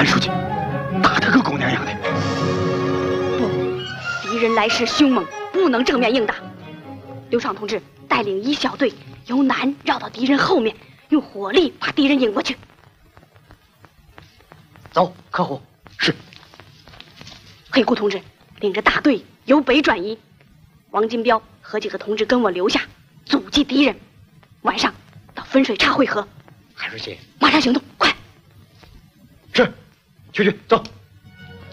韩书记，打他个狗娘养的！ 不，敌人来势凶猛，不能正面应打。刘爽同志带领一小队由南绕到敌人后面，用火力把敌人引过去。 走，客户。是。 黑姑同志领着大队由北转移，王金彪和几个同志跟我留下，阻击敌人。晚上到分水岔汇合。 韩书记， 马上行动，快！ 是，去，走。